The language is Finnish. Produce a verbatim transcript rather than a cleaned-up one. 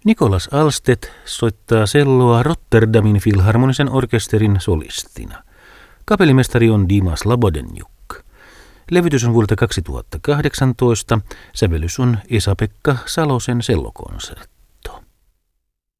Nicolas Alstedt soittaa selloa Rotterdamin Filharmonisen orkesterin solistina. Kapellimestari on Dimas Labodenjuk. Levytys on vuodelta kaksituhattakahdeksantoista. Sävellys on Esa-Pekka Salosen sellokonsertti.